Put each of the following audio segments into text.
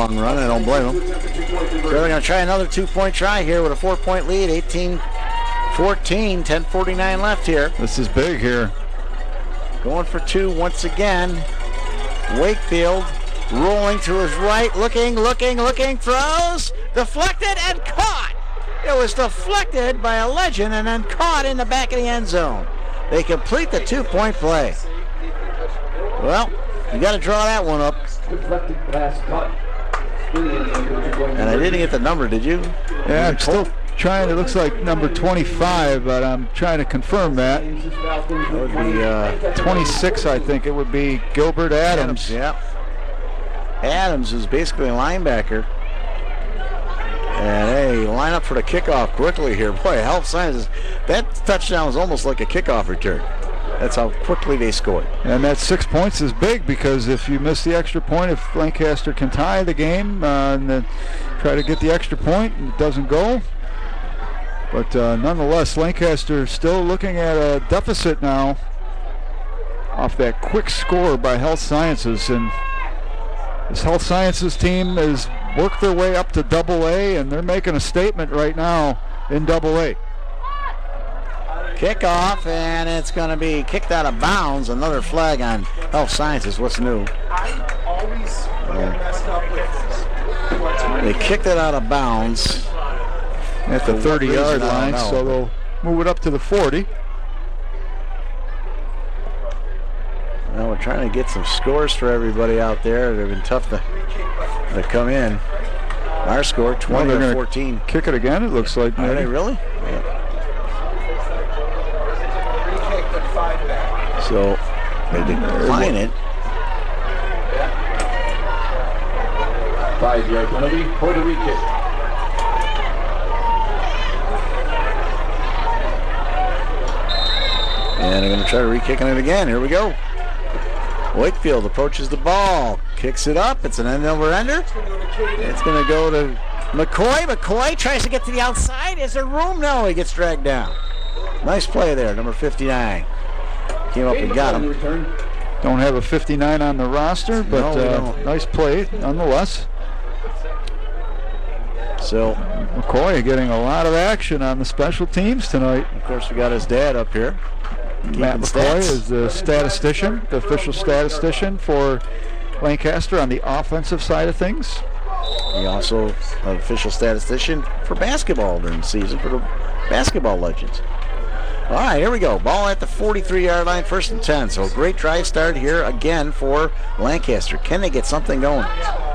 long run. I don't blame them. So they're going to try another 2-point try here with a 4-point lead. 18-14, 10:49 left here. This is big here. Going for two once again. Wakefield rolling to his right, looking, throws, deflected and caught. It was deflected by a legend and then caught in the back of the end zone. They complete the 2-point play. Well, you got to draw that one up. And I didn't get the number, did you? Yeah, I'm still trying. It looks like number 25, but I'm trying to confirm that. That would be 26, I think it would be Gilbert Adams. Yeah. Adams is basically a linebacker. And hey, line up for the kickoff quickly here. Boy, Health Sciences, that touchdown was almost like a kickoff return. That's how quickly they scored. And that 6 points is big, because if you miss the extra point, if Lancaster can tie the game and then try to get the extra point and it doesn't go. But nonetheless, Lancaster still looking at a deficit now off that quick score by Health Sciences. And this Health Sciences team has worked their way up to AA, and they're making a statement right now in AA. Kickoff, and it's going to be kicked out of bounds. Another flag on Health Sciences. What's new? They kicked it out of bounds At the 30-yard line, so they'll move it up to the 40. Well, we're trying to get some scores for everybody out there. They've been tough to come in. Our score, 20-14. Kick it again, it looks like. Are they really? Yeah. So they decline it. 5-yard penalty, Puerto Rico. And they're going to try re-kicking it again. Here we go. Wakefield approaches the ball, kicks it up. It's an end-over-ender. It's going to go to McCoy. McCoy tries to get to the outside. Is there room? No, he gets dragged down. Nice play there, number 59. Came up and got him. Don't have a 59 on the roster, but No, nice play nonetheless. So McCoy getting a lot of action on the special teams tonight. of course, we got his dad up here. Matt McCoy is the statistician, the official statistician for Lancaster on the offensive side of things. He also an official statistician for basketball during the season for the Basketball Legends. All right, here we go. Ball at the 43-yard line, 1st and 10. So great drive start here again for Lancaster. Can they get something going?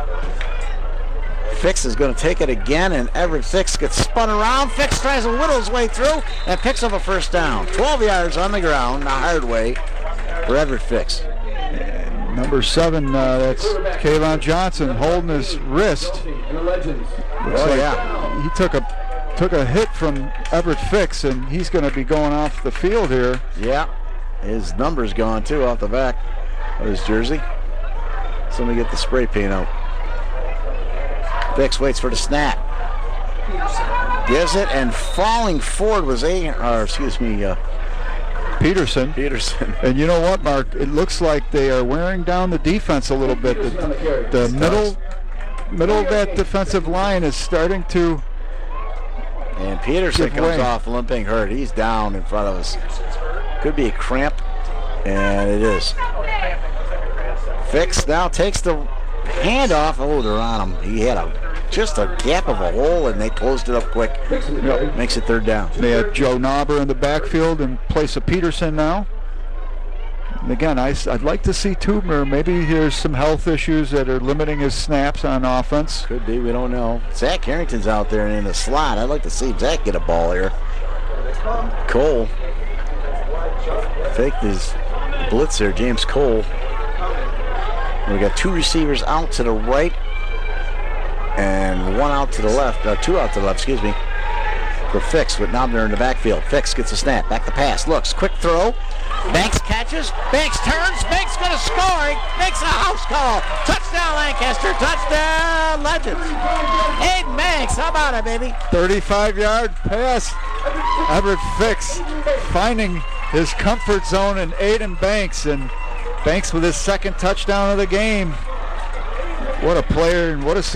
Fix is going to take it again, and Everett Fix gets spun around. Fix tries to whittle his way through and picks up a first down. 12 yards on the ground, the hard way for Everett Fix. Number 7, that's Kayvon Johnson holding his wrist. Yeah. He took a hit from Everett Fix, and he's going to be going off the field here. Yeah. His number's gone, too, off the back of his jersey. Somebody get the spray paint out. Fix waits for the snap. Gives it, and falling forward was Peterson. Peterson. And you know what, Mark? It looks like they are wearing down the defense a little bit. The middle of that defensive line is starting to. And Peterson comes off limping hurt. He's down in front of us. Could be a cramp, and it is. Fix now takes the handoff. Oh, they're on him. He had just a gap of a hole, and they closed it up quick. Yep. Makes it 3rd down. They had Joe Knauber in the backfield in place of Peterson now. And again, I'd like to see Tubner. Maybe there's some health issues that are limiting his snaps on offense. Could be. We don't know. Zach Harrington's out there in the slot. I'd like to see Zach get a ball here. Cole. Fake his blitz here. James Cole. And we got 2 receivers out to the right and 1 out to the left. 2 out to the left, excuse me, for Fix with Knobner in the backfield. Fix gets a snap. Back to pass. Looks. Quick throw. Banks catches. Banks turns. Banks going to score. Makes a house call. Touchdown, Lancaster. Touchdown, Legends. Aiden Banks. How about it, baby? 35-yard pass. Everett Fix finding his comfort zone in Aiden Banks, and Banks with his 2nd touchdown of the game. What a player and what a